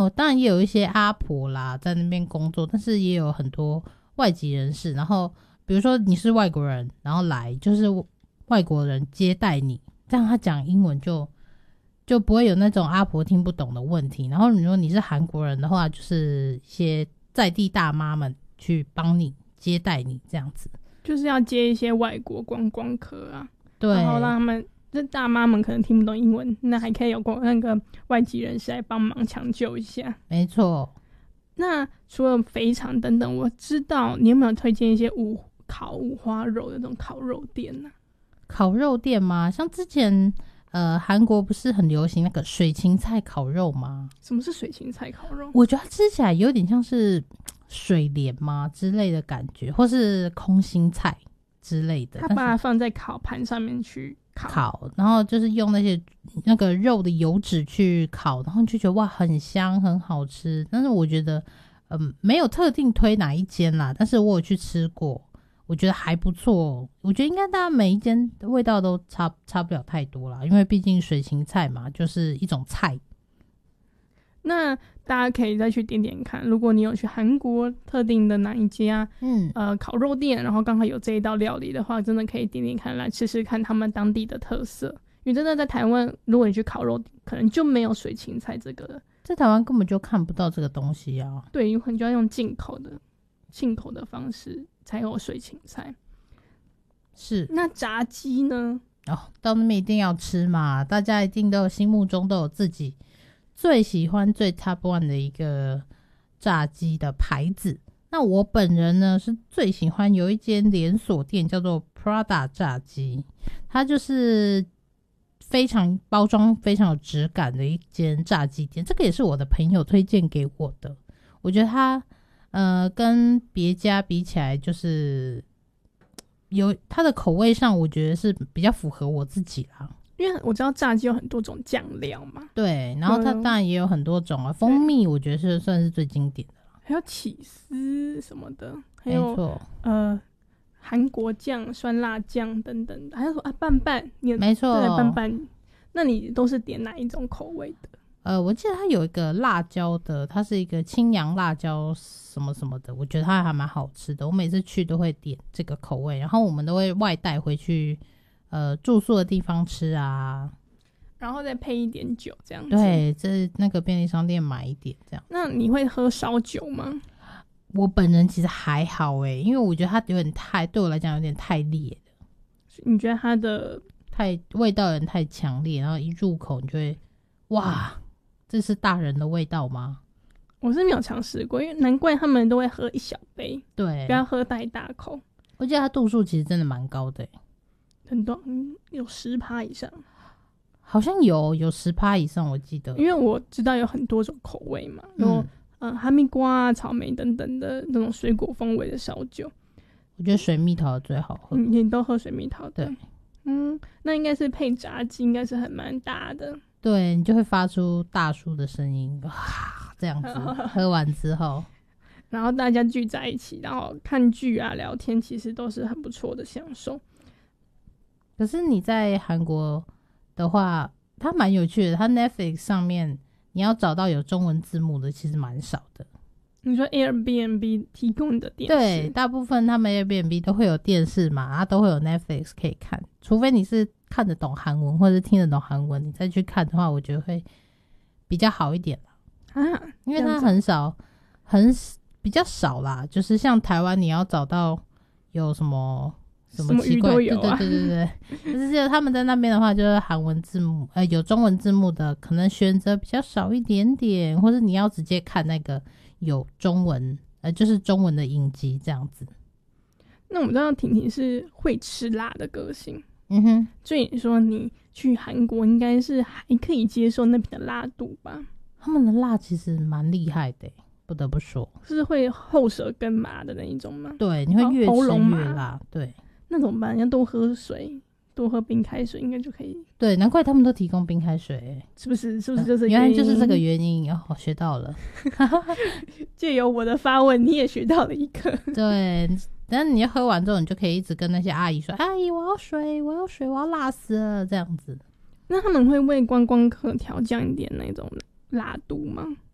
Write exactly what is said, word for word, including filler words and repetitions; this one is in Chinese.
后当然也有一些阿婆啦在那边工作，但是也有很多外籍人士，然后比如说你是外国人然后来，就是外国人接待你，这样他讲英文就就不会有那种阿婆听不懂的问题。然后如果你是韩国人的话，就是一些在地大妈们去帮你接待你，这样子就是要接一些外国观光客啊， 对， 然后让他们这大妈们可能听不懂英文，那还可以有那个外籍人士来帮忙抢救一下。 没错。 那除了肥肠等等，我知道你有没有推荐一些五烤五花肉的那种烤肉店呢、啊？ 烤肉店吗？像之前呃韩国不是很流行那个水芹菜烤肉吗？ 什么是水芹菜烤肉？我觉得它吃起来有点像是水莲吗之类的感觉，或是空心菜之类的。 他把它放在烤盘上面去烤， 烤然后就是用那些那个肉的油脂去烤，然后就觉得哇很香很好吃。但是我觉得嗯没有特定推哪一间啦，但是我有去吃过，我觉得还不错。我觉得应该大家每一间的味道都差差不了太多啦，因为毕竟水芹菜嘛就是一种菜。 那大家可以再去点点看，如果你有去韩国特定的哪一家嗯呃烤肉店，然后刚好有这一道料理的话，真的可以点点看来吃吃看他们当地的特色。因为真的在台湾，如果你去烤肉，可能就没有水芹菜这个了， 在台湾根本就看不到这个东西啊。 对，有可能就要用进口的进口的方式才有水芹菜。 是。 那炸鸡呢？ 哦，到那边一定要吃嘛，大家一定都有心目中都有自己最喜欢最 top one 的一个炸鸡的牌子。那我本人呢是最喜欢有一间连锁店叫做 Prada 炸鸡，它就是非常包装非常有质感的一间炸鸡店，这个也是我的朋友推荐给我的。我觉得它呃跟别家比起来，就是有它的口味上我觉得是比较符合我自己啦， 因为我知道炸鸡有很多种酱料嘛。 对，然后它当然也有很多种啊，蜂蜜我觉得是算是最经典的啦， 还有起司什么的，还有没错， 呃韩国酱、酸辣酱等等的，还有说啊拌拌，你没错， 对拌拌。那你都是点哪一种口味的？ 呃，我记得它有一个辣椒的，它是一个青阳辣椒什么什么的，我觉得它还蛮好吃的。我每次去都会点这个口味，然后我们都会外带回去呃住宿的地方吃啊， 然后再配一点酒这样子。 对，这那个便利商店买一点这样。 那你会喝烧酒吗？ 我本人其实还好欸，因为我觉得它有点太对我来讲有点太烈了。 你觉得它的太味道有点太强烈，然后一入口你就会哇，这是大人的味道吗？ 我是没有尝试过，因为难怪他们都会喝一小杯， 对， 不要喝太大口。 我觉得它度数其实真的蛮高的欸， 很多嗯有十趴以上， 好像有有十趴以上，我记得。 因为我知道有很多种口味嘛，有嗯、呃、哈密瓜啊、草莓等等的那种水果风味的烧酒。 我觉得水蜜桃的最好喝。 嗯，你都喝水蜜桃的？ 对， 嗯，那应该是配炸鸡，应该是很蛮搭的。 对，你就会发出大叔的声音，哇，这样子喝完之后， 然后大家聚在一起，然后看剧啊、聊天，其实都是很不错的享受。 可是你在韩国的话，它蛮有趣的，它 Netflix 上面你要找到有中文字幕的，其实蛮少的。 你说 Airbnb 提供的电视， 对，大部分他们 Airbnb 都会有电视嘛，它都会有 Netflix 可以看，除非你是看得懂韩文或者听得懂韩文，你再去看的话，我觉得会比较好一点啦。啊，因为它很少，很比较少啦，就是像台湾你要找到有什么什么奇怪， 什么鱼都有啊， 对对对对对，可是他们在那边的话，就是韩文字幕，呃，有中文字幕的，可能选择比较少一点点，或者你要直接看那个有中文，呃，就是中文的影集这样子。 那我们知道婷婷是会吃辣的个性， 嗯哼， 所以你说你去韩国应该是还可以接受那边的辣度吧？ 他们的辣其实蛮厉害的，不得不说， 是会后舌根麻的那一种吗？ 对，你会越吃越辣，对。 那怎么办？要多喝水，多喝冰开水应该就可以。 对，难怪他们都提供冰开水， 是不是？是不是就是、 呃、原来就是这个原因哦，学到了。 借由我的发问，你也学到了一课。 对，但你喝完之后，你就可以一直跟那些阿姨说：“阿姨，我要水，我要水，我要辣死了。”这样子。 那他们会为观光客调降一点那种辣度吗？